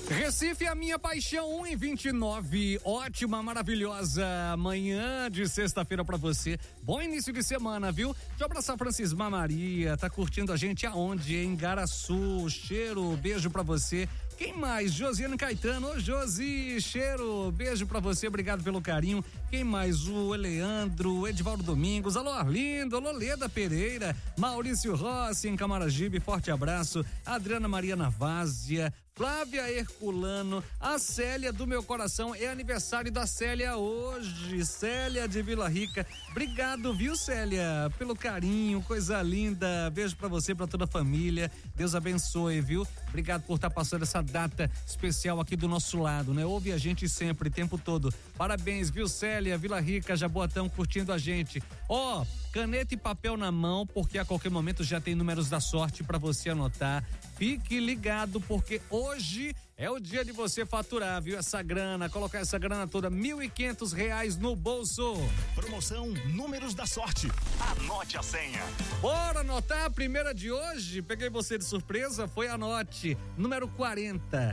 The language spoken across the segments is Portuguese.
Recife, a minha paixão, 1h29, ótima, maravilhosa manhã de sexta-feira pra você, bom início de semana, viu? Deixa eu abraçar a Francisma Maria, tá curtindo a gente aonde? Em Garaçu, cheiro, beijo pra você. Quem mais? Josiane Caetano, ô Josi, cheiro, beijo pra você, obrigado pelo carinho. Quem mais? O Leandro, Edivaldo Domingos, alô Arlindo, alô Leda Pereira, Maurício Rossi em Camaragibe, forte abraço, Adriana Maria Navásia, Flávia Herculano, a Célia do meu coração, é aniversário da Célia hoje, Célia de Vila Rica, obrigado, viu Célia, pelo carinho, coisa linda, beijo pra você, pra toda a família, Deus abençoe, viu? Obrigado por estar passando essa data especial aqui do nosso lado, né? Ouve a gente sempre, o tempo todo, parabéns, viu Célia, Vila Rica, Jaboatão, curtindo a gente, ó, caneta e papel na mão, porque a qualquer momento já tem números da sorte pra você anotar, fique ligado, porque hoje é o dia de você faturar, viu? Essa grana, colocar essa grana toda, R$1.500 no bolso. Promoção Números da Sorte. Anote a senha. Bora anotar a primeira de hoje? Peguei você de surpresa, foi anote. Número 40.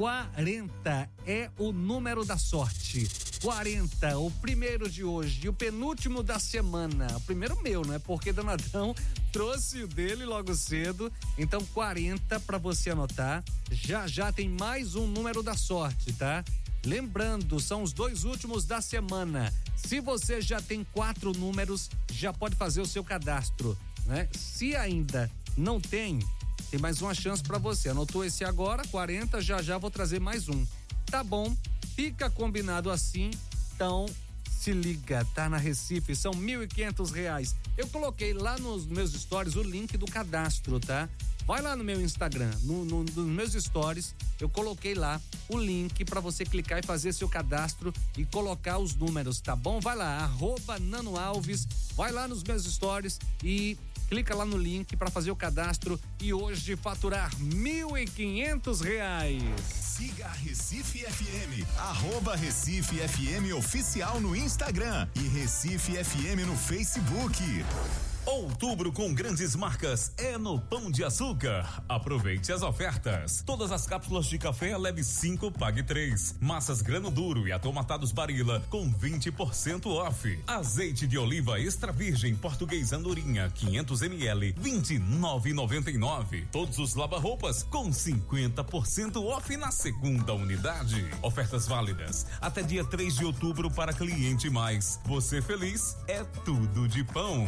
40 é o número da sorte. 40, o primeiro de hoje e o penúltimo da semana. O primeiro meu, né? Porque Donatão trouxe o dele logo cedo. Então 40 para você anotar. Já tem mais um número da sorte, tá? Lembrando, são os dois últimos da semana. Se você já tem 4 números, já pode fazer o seu cadastro, né? Se ainda não tem mais uma chance para você. Anotou esse agora, 40, já vou trazer mais um. Tá bom? Fica combinado assim, então se liga, tá na Recife, são R$1.500. Eu coloquei lá nos meus stories o link do cadastro, tá? Vai lá no meu Instagram, nos meus stories, eu coloquei lá o link pra você clicar e fazer seu cadastro e colocar os números, tá bom? Vai lá, @NanoAlves, vai lá nos meus stories e clica lá no link para fazer o cadastro e hoje faturar R$1.500. Siga a Recife FM, @Recife FM Oficial no Instagram e Recife FM no Facebook. Outubro com grandes marcas é no Pão de Açúcar. Aproveite as ofertas. Todas as cápsulas de café leve 5, pague 3. Massas grano duro e atomatados Barilla com 20% off. Azeite de oliva extra virgem português Andorinha 500 ml 29,99. Todos os lava-roupas com 50% off na segunda unidade. Ofertas válidas até dia 3 de outubro para cliente mais. Você feliz é tudo de pão.